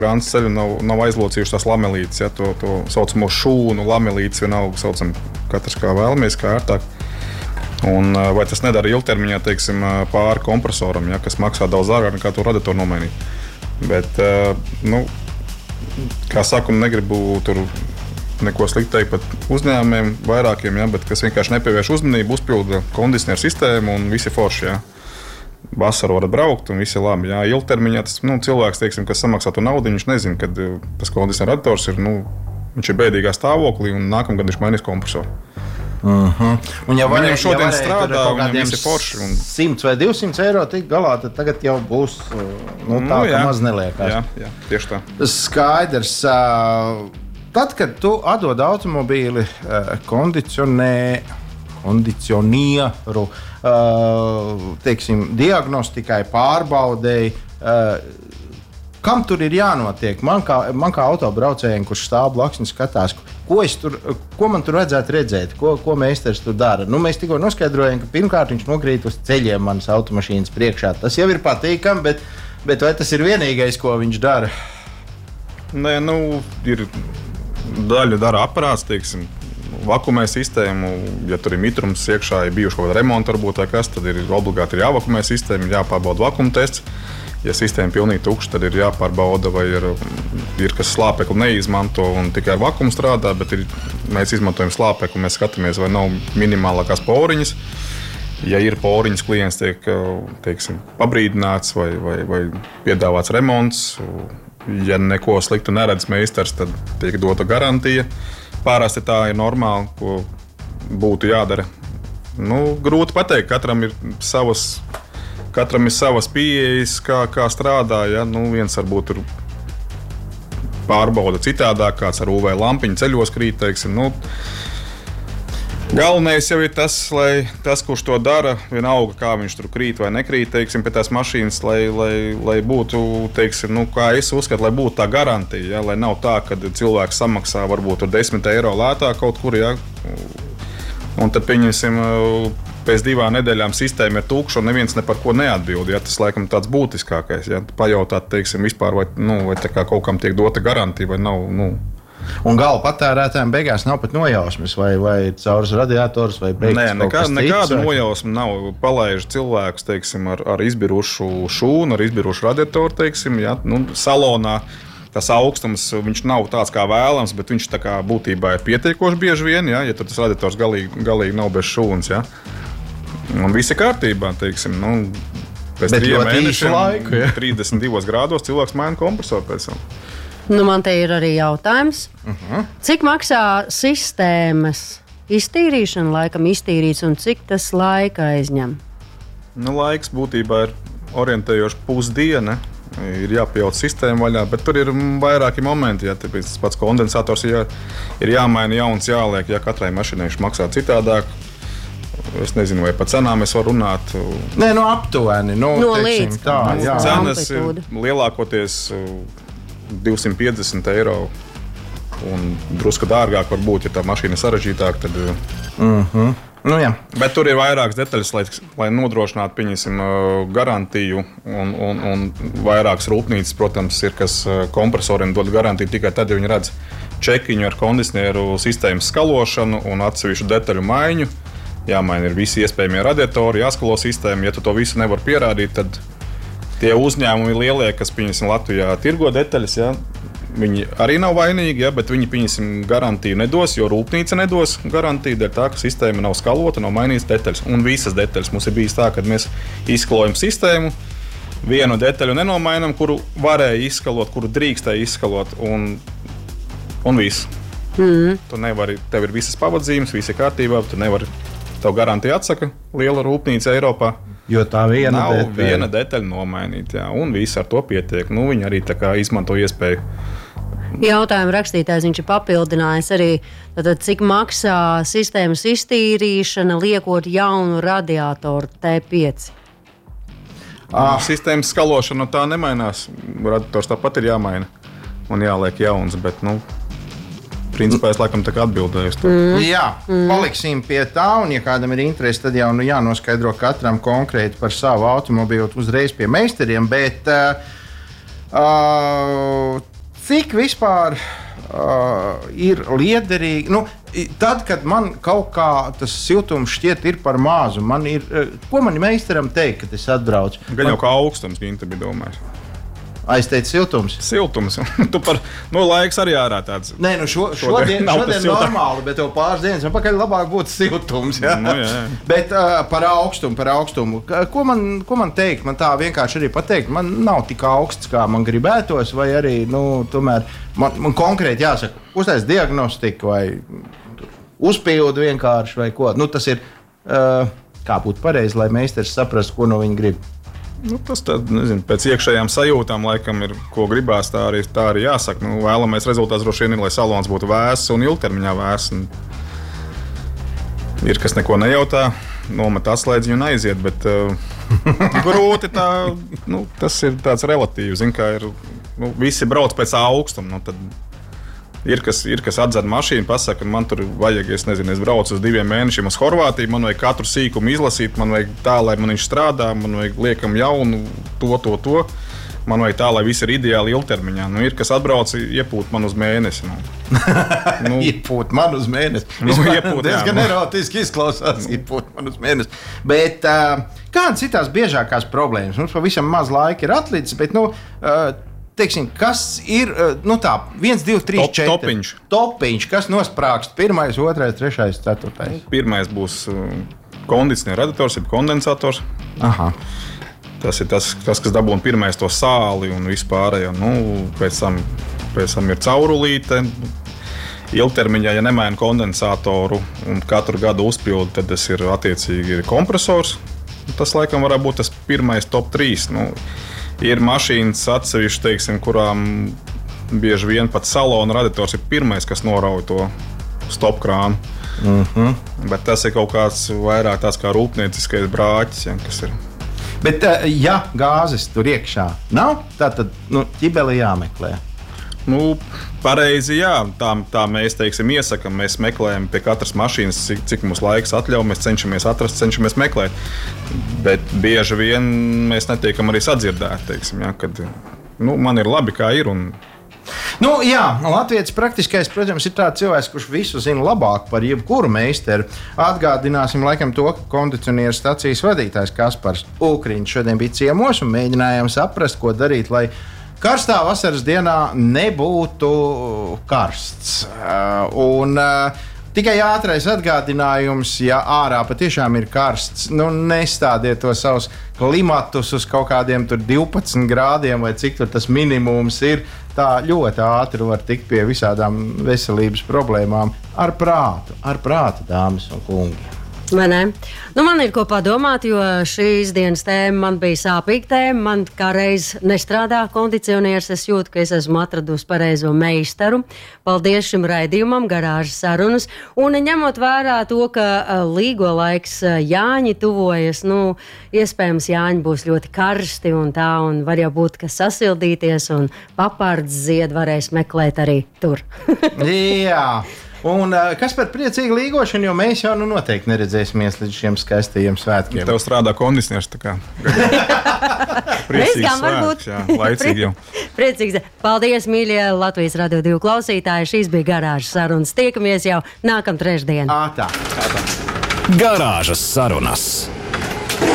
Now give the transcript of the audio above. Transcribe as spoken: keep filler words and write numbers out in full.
Grāns ceļu nav, nav aizlocījuši tās lamelītes, ja, to, to saucamo šūnu lamelītes, vienalga saucam katrs kā vēlamies, kā ērtāk. Un, vai tas nedara ilgtermiņā, teiksim, pāri kompresoram, ja, kas maksā daudz dārgāk nekā to radiatoru nomainīt. Bet, nu, kā saku, negribu tur neko sliktu teikt pat uzņēmumiem vairākiem, ja, bet kas vienkārši nepievērš uzmanību, uzpilda kondicionieru sistēmu un visi forši, ja. Vasaru varat braukt un viss ir labi. Jā, ilgtermiņā tas nu, cilvēks, teiksim, kas samaksā to naudu, viņš nezina, kad tas kondicionieru radiators ir, nu, viņš ir bēdīgā stāvoklī un nākamgad viņš mainīs kompresoru. Uh-huh. Un ja viņam šodien ja strādā, viņam viss ir forši. Un... simts vai divsimt eiro tik galā, tad tagad jau būs nu, tā, nu, jā, ka maz neliekās. Jā, jā, tieši tā. Skaidrs. Tad, kad tu atdod automobīli kondicionē, kondicionieru, teiksim, diagnostikai, pārbaudēji, kam tur ir jānotiek? Man kā, man kā autobraucējiem, kurš stāv blakus un skatās, ko, tur, ko man tur vajadzētu redzēt, ko, ko meistars tur dara. Nu, mēs tikko noskaidrojām, ka pirmkārt viņš nokrīt uz ceļiem manas automašīnas priekšā. Tas jau ir patīkami, bet, bet vai tas ir vienīgais, ko viņš dara? Nē, nu, ir daļa dara aparāts, teiksim, vakumē sistēmu. Ja tur ir mitrums iekšā, ir bijuši kaut kāda remonta, varbūt, kas, tad ir obligāti ir jāvakumē sistēma, ir jāpārbauda vakuma tests. Ja sistēma ir pilnīgi tukša, tad ir jāpārbauda, vai ir, ir kas slāpekli neizmanto un tikai ar vakumu strādā, bet ir, mēs izmantojam slāpekli, mēs skatāmies, vai nav minimālākās poriņas. Ja ir poriņas, klients tiek, teiksim, pabrīdināts vai, vai, vai piedāvāts remonts. Ja neko sliktu neredz meistars, tad tiek dota garantija. Pārāsti tā ir normāli, ko būtu jādara. Nu, grūti pateikt, katram ir savas, katram ir savas pieejas, kā, kā strādā. Ja? Nu, viens varbūt tur pārbauda citādāk, kāds ar U V lampiņu ceļos krīt, teiksim. Nu, galvenais jau ir tas, lai tas, kurš to dara, vienalga, kā viņš tur krīt vai nekrīt, teiksim, pie tās mašīnas, lai, lai, lai būtu, teiksim, nu, kā es uzskatu, lai būtu tā garantija, ja? Lai nav tā, ka cilvēks samaksā varbūt tur desmit eiro lētāk kaut kur, ja? Un tad, pieņemsim, pēc divām nedēļām sistēma ir tukša un neviens ne par ko neatbild, ja? Tas, laikam, tāds būtiskākais, ja? Pajautāt, teiksim, vispār, vai, nu, vai tā kā kaut kam tiek dota garantija vai nav, nu. Un gala patērētājiem beigās nav pat nojausmas, vai, vai caurs radiators, vai beigas. Nē, nekā, nekāda nojausma nav. Palaiž cilvēks, teiksim, ar, ar izbirušu šūnu, ar izbirušu radiatoru, teiksim, ja, nu, salonā. Tas augstums, viņš nav tāds kā vēlams, bet viņš tā kā būtībā ir pietiekoši bieži vien, ja, ja tas radiators galīgi, galīgi nav bez šūnas, ja. Un viss ir kārtībā, teiksim, nu, pēc trījiem mēnešiem, laiku, ja. trīsdesmit divos grādos cilvēks maina kompresoru pēc tam. Nu, man te ir arī jautājums. Uh-huh. Cik maksā sistēmas iztīrīšana, laikam iztīrīts, un cik tas laika aizņem? Nu, laiks būtībā ir orientējoši pusdiena. Ir jāpieauc sistēma vaļā, bet tur ir vairāki momenti. Ja, tas pats kondensators jā, ir jāmaina jauns, jāliek, ja katrai mašīnai viņš maksā citādāk. Es nezinu, vai par cenām es varu runāt. Nē, no aptuveni. No, no teiksim, līdz. Tā, jā. Cenas ir lielākoties divsimt piecdesmit eiro un drusku dārgāk var būt, ja tā mašīna ir sarežģītāka. Tad... Uh-huh. Nu, jā. Bet tur ir vairākas detaļas, lai, lai nodrošinātu pieņemsim, garantiju. Un, un, un vairākas rūpnīcas, protams, ir, kas kompresoriem dod garantiju tikai tad, ja viņi redz čekiņu ar kondicionieru sistēmas skalošanu un atsevišķu detaļu maiņu. Jāmaina ir visi iespējamie radiatori, jāskalo sistēma. Ja tu to visu nevar pierādīt, tad tie uzņēmumi lielie, kas pieņemsim, Latvijā tirgo detaļas, ja, viņi arī nav vainīgi, ja, bet viņi pieņemsim, garantiju nedos, jo rūpnīca nedos garantiju dēļ tā, ka sistēma nav skalota, nav mainītas detaļas. Un visas detaļas mums ir bijis tā, ka mēs izskalojam sistēmu, vienu detaļu nenomainam, kuru varēja izskalot, kuru drīkstēja izskalot, un, un viss. Mm. Tu nevari, tev ir visas pavadzīmes, visi ir kārtībā, tu nevari, tev garantija atsaka liela rūpnīca Eiropā. Jo tā viena nav detaļa. viena detaļa nomainīt, jā, un viss ar to pietiek. Nu, viņi arī tā kā izmanto iespēju. Jautājumu rakstītājs viņš ir papildinājis arī, tātad, cik maksā sistēmas iztīrīšana, liekot jaunu radiatoru T pieci. Ah. Sistēmas skalošana tā nemainās. Radiators tāpat ir jāmaina un jāliek jauns, bet, nu, principā es laikam tā kā atbildēju uz to. Mm. Jā, paliksim pie tā, un ja kādam ir interesi, tad jau nu, jānoskaidro katram konkrēti par savu automobīlu uzreiz pie meistariem, bet uh, uh, cik vispār uh, ir liederīgi? Nu, tad, kad man kaut kā tas siltums šķiet ir par mazu, man ir, uh, ko man meistaram teikt, kad es atbraucu? Gan jau kā augstums, Ginta bija domājis. Aizteic siltums. Siltums. Tu par nu, laiks arī ārā tāds. Nē, nu šo, šodien, šodien normāli, bet jau pāris dienas atpakaļ labāk būtu siltums. Ja? Nu, jā, jā. Bet uh, par augstumu, par augstumu. Ko man, ko man teikt? Man tā vienkārši arī pateikt, man nav tik augsts, kā man gribētos, vai arī, nu, tomēr man, man konkrēti jāsaka, uztais diagnostiku vai uzpildu vienkārši vai ko. Nu, tas ir, uh, kā būtu pareizi, lai meistars saprastu, ko no viņa grib. Nu, tas tad, nezinu, pēc iekšējām sajūtām, laikam, ir, ko gribās, tā arī, tā arī jāsaka. Nu, vēlamais rezultāts droši vien ir, lai salons būtu vēss un ilgtermiņā vēss. Un ir, kas neko nejautā, nomet atslēdziņu un aiziet, bet uh, grūti tā, nu, tas ir tāds relatīvs. Zin, kā ir, nu, visi brauc pēc augstuma, nu, tad ir, kas, ir, kas atdzer mašīnu, pasaka, ka man tur vajag, es nezinu, es braucu uz diviem mēnešiem uz Horvātiju, man vajag katru sīkumu izlasīt, man vajag tā, lai man viņš strādā, man vajag liekam jaunu, to, to, to. Man vajag tā, lai viss ir ideāli ilgtermiņā. Nu, ir, kas atbrauc, iepūt man uz mēnesi. Nu. Nu, iepūt man uz mēnesi. Nu, iepūt, tas gan erotiski izklausās, iepūt man uz mēnesi. Bet uh, kādas ir tās biežākās problēmas? Mums pavisam maz laika ir atlicis, bet, nu, uh, teiksim, kas ir nu tā, viens, divi, trīs, Top, četri. Topiņš. Topiņš, kas nosprāgst pirmais, otrais, trešais, ceturtais. Pirmais būs uh, kondicionieru radiators, jeb kondensators. Aha. Tas ir tas, tas kas dabūna pirmais to sāli un vispārējo. Nu, pēc tam, pēc tam ir caurulīte. Ilgtermiņā, ja nemaina kondensatoru un katru gadu uzpildu, tad tas ir attiecīgi kompresors. Tas laikam varētu būt tas pirmais top trīs. Nu, ir mašīnas atsevišķi, teiksim, kurām bieži vien pat salona radiators ir pirmais, kas norauj to stopkrānu. Mm-hmm. Bet tas ir kaut kāds vairāk tāds kā rūpnieciskais brāķis, ja, kas ir. Bet, ja gāzes tur iekšā nav, tad nu, ķibeli jāmeklē. Nu, pareizi, jā. Tā, tā mēs teiksim, iesakām. Mēs meklējam pie katras mašīnas, cik, cik mums laiks atļauj. Mēs cenšamies atrast, cenšamies meklēt. Bet bieži vien mēs netiekam arī sadzirdēti. Teiksim, jā, kad nu, man ir labi, kā ir. Un... Nu, jā, Latvijas praktiskais, protams, ir tāds cilvēks, kurš visu zina labāk par jebkuru meistaru. Atgādināsim laikam to, ka kondicionieru stacijas vadītājs Kaspars Ulkriņš šodien bija ciemos un mēģinājām saprast, ko darīt, lai karstā vasaras dienā nebūtu karsts. Un tikai ātrais atgādinājums, ja ārā patiešām ir karsts, nu nestādiet to savus klimatus uz kaut kādiem tur divpadsmit grādiem vai cik tur tas minimums ir. Tā ļoti ātri var tikt pie visādām veselības problēmām ar prātu, ar prātu, dāmas un kungi. Vai ne? Nu, man ir ko padomāt, jo šīs dienas tēma man bija sāpīga tēma. Man kā reiz nestrādā kondicionieris. Es jūtu, ka es esmu atradusi pareizo meistaru. Paldies šim raidījumam, garāžas sarunas. Un ņemot vērā to, ka uh, līgo laiks uh, Jāņi tuvojas, nu, iespējams, Jāņi būs ļoti karsti un tā, un var jau būt, ka sasildīties un papārds zied varēs meklēt arī tur. Jā. Un uh, kas par priecīgu līgošanu, jo mēs jau nu noteikti neredzēsimies līdz šiem skaistajiem svētkiem. Tev strādā kondicionieris, tā kā priecīgs svētks, jā, laicīgi jau. Priecīgs. Paldies, mīļie Latvijas Radio divi klausītāji. Šīs bija garāžas sarunas. Tiekamies jau nākamā trešdiena. Ā, tā. Garāžas sarunas.